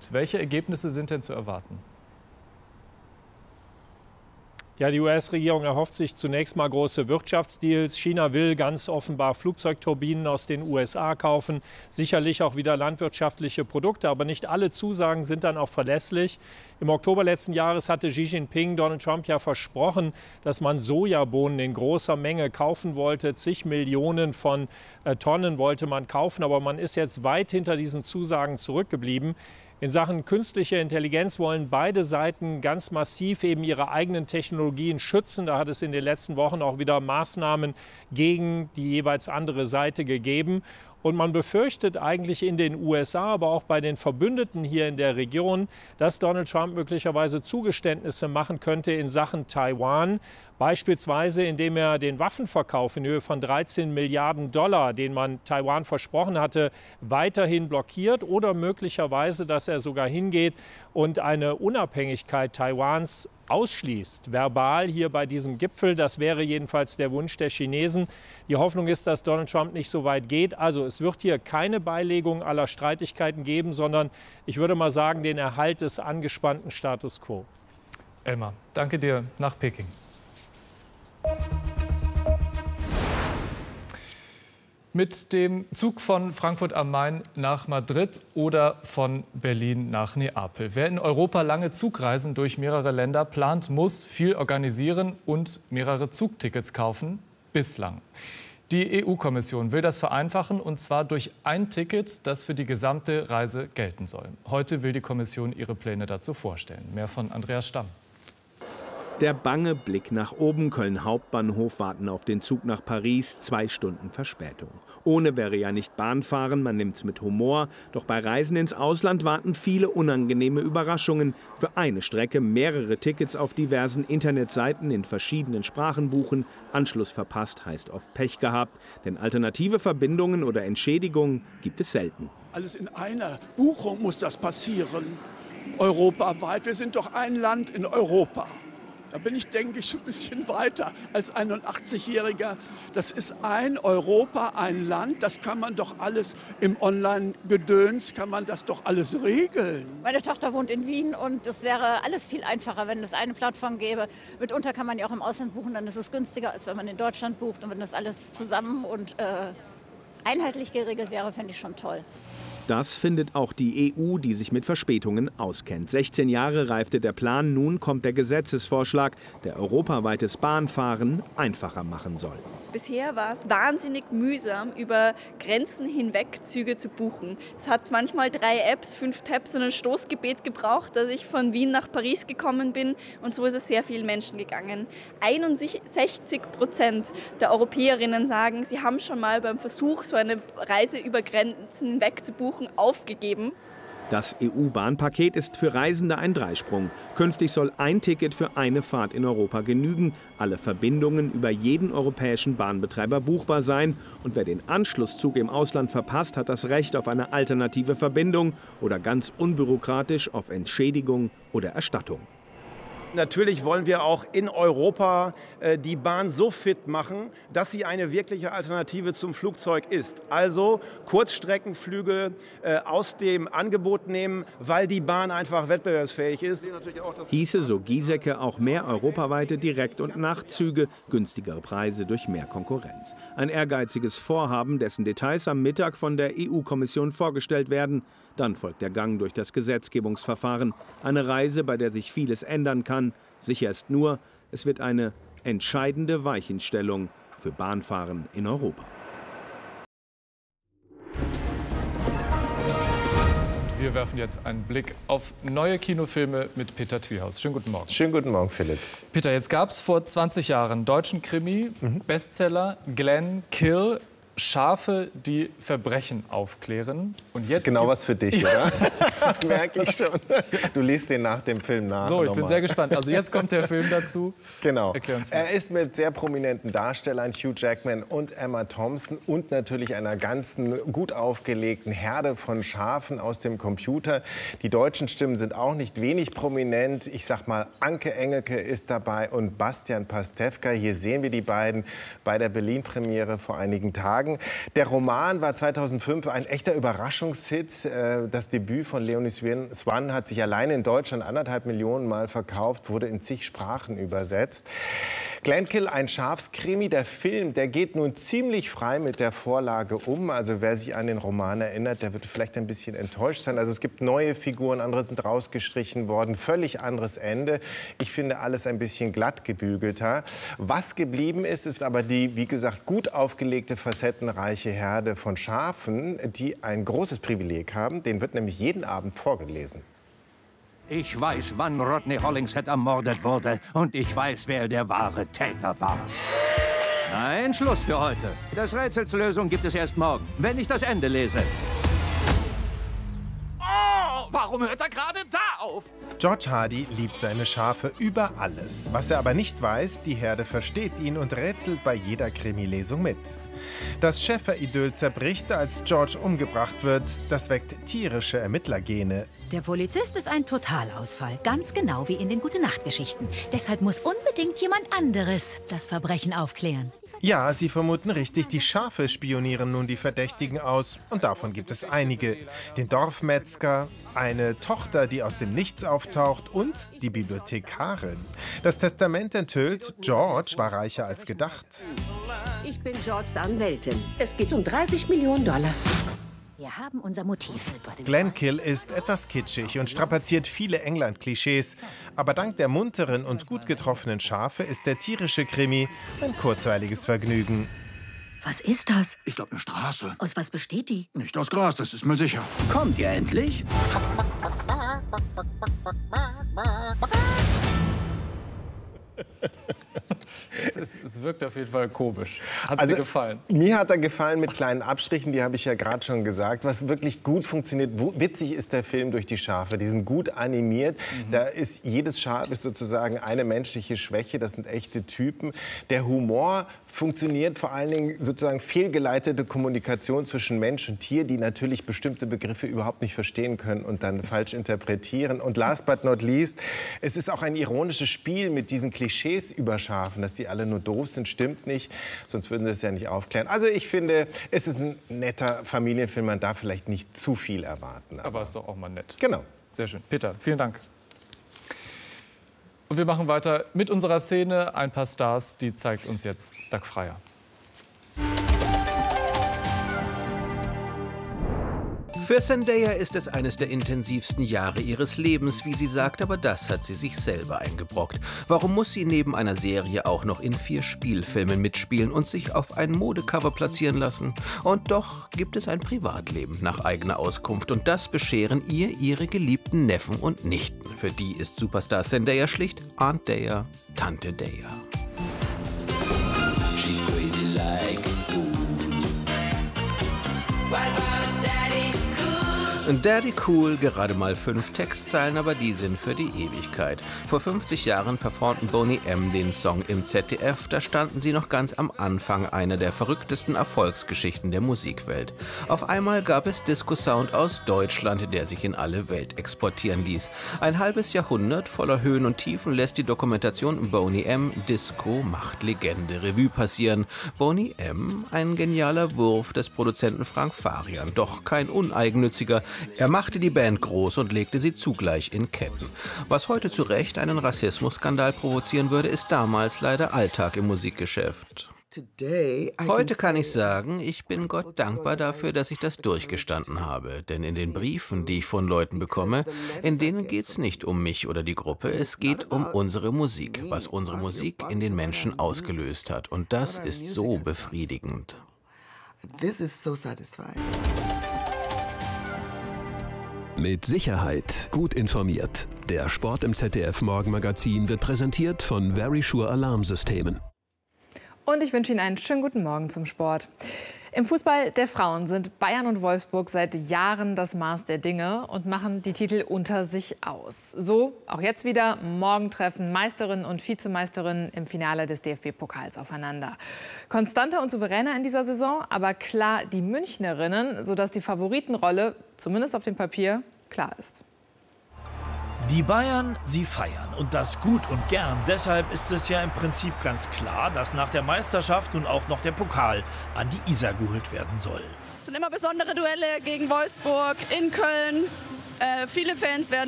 Schluss. Welche Ergebnisse sind denn zu erwarten? Ja, die US-Regierung erhofft sich zunächst mal große Wirtschaftsdeals. China will ganz offenbar Flugzeugturbinen aus den USA kaufen, sicherlich auch wieder landwirtschaftliche Produkte, aber nicht alle Zusagen sind dann auch verlässlich. Im Oktober letzten Jahres hatte Xi Jinping Donald Trump ja versprochen, dass man Sojabohnen in großer Menge kaufen wollte. Zig Millionen von Tonnen wollte man kaufen, aber man ist jetzt weit hinter diesen Zusagen zurückgeblieben. In Sachen künstliche Intelligenz wollen beide Seiten ganz massiv eben ihre eigenen Technologien schützen. Da hat es in den letzten Wochen auch wieder Maßnahmen gegen die jeweils andere Seite gegeben. Und man befürchtet eigentlich in den USA, aber auch bei den Verbündeten hier in der Region, dass Donald Trump möglicherweise Zugeständnisse machen könnte in Sachen Taiwan. Beispielsweise, indem er den Waffenverkauf in Höhe von 13 Milliarden $, den man Taiwan versprochen hatte, weiterhin blockiert. Oder möglicherweise, dass er sogar hingeht und eine Unabhängigkeit Taiwans ausschließt, verbal hier bei diesem Gipfel. Das wäre jedenfalls der Wunsch der Chinesen. Die Hoffnung ist, dass Donald Trump nicht so weit geht. Also es wird hier keine Beilegung aller Streitigkeiten geben, sondern ich würde mal sagen, den Erhalt des angespannten Status quo. Elmar, danke dir nach Peking. Mit dem Zug von Frankfurt am Main nach Madrid oder von Berlin nach Neapel. Wer in Europa lange Zugreisen durch mehrere Länder plant, muss viel organisieren und mehrere Zugtickets kaufen. Bislang. Die EU-Kommission will das vereinfachen, und zwar durch ein Ticket, das für die gesamte Reise gelten soll. Heute will die Kommission ihre Pläne dazu vorstellen. Mehr von Andreas Stamm. Der bange Blick nach oben. Köln Hauptbahnhof, warten auf den Zug nach Paris. 2 Stunden Verspätung. Ohne wäre ja nicht Bahnfahren, man nimmt's mit Humor. Doch bei Reisen ins Ausland warten viele unangenehme Überraschungen. Für eine Strecke mehrere Tickets auf diversen Internetseiten in verschiedenen Sprachen buchen. Anschluss verpasst heißt oft Pech gehabt. Denn alternative Verbindungen oder Entschädigungen gibt es selten. Alles in einer Buchung muss das passieren. Europaweit. Wir sind doch ein Land in Europa. Da bin ich, denke ich, schon ein bisschen weiter als 81-Jähriger. Das ist ein Europa, ein Land. Das kann man doch alles im Online-Gedöns, kann man das doch alles regeln. Meine Tochter wohnt in Wien und es wäre alles viel einfacher, wenn es eine Plattform gäbe. Mitunter kann man ja auch im Ausland buchen, dann ist es günstiger, als wenn man in Deutschland bucht. Und wenn das alles zusammen und einheitlich geregelt wäre, fände ich schon toll. Das findet auch die EU, die sich mit Verspätungen auskennt. 16 Jahre reifte der Plan, nun kommt der Gesetzesvorschlag, der europaweites Bahnfahren einfacher machen soll. Bisher war es wahnsinnig mühsam, über Grenzen hinweg Züge zu buchen. Es hat manchmal 3 Apps, 5 Tabs und ein Stoßgebet gebraucht, dass ich von Wien nach Paris gekommen bin. Und so ist es sehr vielen Menschen gegangen. 61% der Europäerinnen sagen, sie haben schon mal beim Versuch, so eine Reise über Grenzen hinweg zu buchen, aufgegeben. Das EU-Bahnpaket ist für Reisende ein Dreisprung. Künftig soll ein Ticket für eine Fahrt in Europa genügen, alle Verbindungen über jeden europäischen Bahnbetreiber buchbar sein. Und wer den Anschlusszug im Ausland verpasst, hat das Recht auf eine alternative Verbindung oder ganz unbürokratisch auf Entschädigung oder Erstattung. Natürlich wollen wir auch in Europa die Bahn so fit machen, dass sie eine wirkliche Alternative zum Flugzeug ist. Also Kurzstreckenflüge aus dem Angebot nehmen, weil die Bahn einfach wettbewerbsfähig ist. Hieße, so Giesecke, auch mehr europaweite Direkt- und Nachtzüge, günstigere Preise durch mehr Konkurrenz. Ein ehrgeiziges Vorhaben, dessen Details am Mittag von der EU-Kommission vorgestellt werden. Dann folgt der Gang durch das Gesetzgebungsverfahren. Eine Reise, bei der sich vieles ändern kann. Sicher ist nur, es wird eine entscheidende Weichenstellung für Bahnfahren in Europa. Wir werfen jetzt einen Blick auf neue Kinofilme mit Peter Twiehaus. Schönen guten Morgen. Schönen guten Morgen, Philipp. Peter, jetzt gab es vor 20 Jahren einen deutschen Krimi, Bestseller, Glenn Kill. Schafe, die Verbrechen aufklären. Und jetzt genau was für dich, oder? Merke ich schon. Du liest den nach dem Film nach. So, ich bin sehr gespannt. Also jetzt kommt der Film dazu. Genau. Erklär uns mal. Er ist mit sehr prominenten Darstellern, Hugh Jackman und Emma Thompson, und natürlich einer ganzen gut aufgelegten Herde von Schafen aus dem Computer. Die deutschen Stimmen sind auch nicht wenig prominent. Ich sag mal, Anke Engelke ist dabei und Bastian Pastewka. Hier sehen wir die beiden bei der Berlin-Premiere vor einigen Tagen. sagen. Der Roman war 2005 ein echter Überraschungshit. Das Debüt von Leonie Swan hat sich alleine in Deutschland 1,5 Millionen Mal verkauft, wurde in zig Sprachen übersetzt. Glenkill, ein Schafskrimi. Der Film, der geht nun ziemlich frei mit der Vorlage um. Also wer sich an den Roman erinnert, der wird vielleicht ein bisschen enttäuscht sein. Also es gibt neue Figuren, andere sind rausgestrichen worden, völlig anderes Ende. Ich finde alles ein bisschen glatt gebügelter. Was geblieben ist, ist aber die, wie gesagt, gut aufgelegte, facettenreiche Herde von Schafen, die ein großes Privileg haben. Denen wird nämlich jeden Abend vorgelesen. Ich weiß, wann Rodney Hollingshead ermordet wurde. Und ich weiß, wer der wahre Täter war. Nein, Schluss für heute. Das Rätsels Lösung gibt es erst morgen, wenn ich das Ende lese. Oh, warum hört er gerade da auf? George Hardy liebt seine Schafe über alles. Was er aber nicht weiß, die Herde versteht ihn und rätselt bei jeder Krimi-Lesung mit. Das Schäferidyll zerbricht, als George umgebracht wird. Das weckt tierische Ermittlergene. Der Polizist ist ein Totalausfall, ganz genau wie in den Gute-Nacht-Geschichten. Deshalb muss unbedingt jemand anderes das Verbrechen aufklären. Ja, Sie vermuten richtig, die Schafe spionieren nun die Verdächtigen aus. Und davon gibt es einige. Den Dorfmetzger, eine Tochter, die aus dem Nichts auftaucht und die Bibliothekarin. Das Testament enthüllt, George war reicher als gedacht. Ich bin George der Anwältin. Es geht um 30 Millionen Dollar. Wir haben unser Motiv. Glenkill ist etwas kitschig und strapaziert viele England-Klischees. Aber dank der munteren und gut getroffenen Schafe ist der tierische Krimi ein kurzweiliges Vergnügen. Was ist das? Ich glaube, eine Straße. Aus was besteht die? Nicht aus Gras, das ist mal sicher. Kommt ihr endlich? Es wirkt auf jeden Fall komisch. Hat dir gefallen? Mir hat er gefallen mit kleinen Abstrichen, die habe ich ja gerade schon gesagt. Was wirklich gut funktioniert, witzig ist der Film durch die Schafe. Die sind gut animiert. Da ist jedes Schaf ist sozusagen eine menschliche Schwäche. Das sind echte Typen. Der Humor funktioniert vor allen Dingen sozusagen fehlgeleitete Kommunikation zwischen Mensch und Tier, die natürlich bestimmte Begriffe überhaupt nicht verstehen können und dann falsch interpretieren. Und last but not least, es ist auch ein ironisches Spiel mit diesen Klischees über Schafen, dass die alle nur doof sind, stimmt nicht, sonst würden sie es ja nicht aufklären. Also ich finde, es ist ein netter Familienfilm, man darf vielleicht nicht zu viel erwarten. Aber ist doch auch mal nett. Genau. Sehr schön. Peter, vielen Dank. Und wir machen weiter mit unserer Szene. Ein paar Stars, die zeigt uns jetzt Dag Freier. Für Zendaya ist es eines der intensivsten Jahre ihres Lebens, wie sie sagt, aber das hat sie sich selber eingebrockt. Warum muss sie neben einer Serie auch noch in 4 Spielfilmen mitspielen und sich auf ein Modecover platzieren lassen? Und doch gibt es ein Privatleben nach eigener Auskunft und das bescheren ihr ihre geliebten Neffen und Nichten. Für die ist Superstar Zendaya schlicht Aunt Daya, Tante Daya. She's crazy like food. Daddy Cool, gerade mal 5 Textzeilen, aber die sind für die Ewigkeit. Vor 50 Jahren performten Boney M. den Song im ZDF. Da standen sie noch ganz am Anfang einer der verrücktesten Erfolgsgeschichten der Musikwelt. Auf einmal gab es Disco-Sound aus Deutschland, der sich in alle Welt exportieren ließ. Ein halbes Jahrhundert voller Höhen und Tiefen lässt die Dokumentation Boney M. Disco macht Legende Revue passieren. Boney M., ein genialer Wurf des Produzenten Frank Farian, doch kein uneigennütziger. Er machte die Band groß und legte sie zugleich in Ketten. Was heute zu Recht einen Rassismusskandal provozieren würde, ist damals leider Alltag im Musikgeschäft. Heute kann ich sagen, ich bin Gott dankbar dafür, dass ich das durchgestanden habe. Denn in den Briefen, die ich von Leuten bekomme, in denen geht es nicht um mich oder die Gruppe, es geht um unsere Musik, was unsere Musik in den Menschen ausgelöst hat. Und das ist so befriedigend. Mit Sicherheit gut informiert. Der Sport im ZDF Morgenmagazin wird präsentiert von Verisure Alarmsystemen. Und ich wünsche Ihnen einen schönen guten Morgen zum Sport. Im Fußball der Frauen sind Bayern und Wolfsburg seit Jahren das Maß der Dinge und machen die Titel unter sich aus. So auch jetzt wieder. Morgen treffen Meisterinnen und Vizemeisterin im Finale des DFB-Pokals aufeinander. Konstanter und souveräner in dieser Saison, aber klar die Münchnerinnen, sodass die Favoritenrolle, zumindest auf dem Papier, klar ist. Die Bayern, sie feiern und das gut und gern. Deshalb ist es ja im Prinzip ganz klar, dass nach der Meisterschaft nun auch noch der Pokal an die Isar geholt werden soll. Es sind immer besondere Duelle gegen Wolfsburg in Köln. Viele Fans werden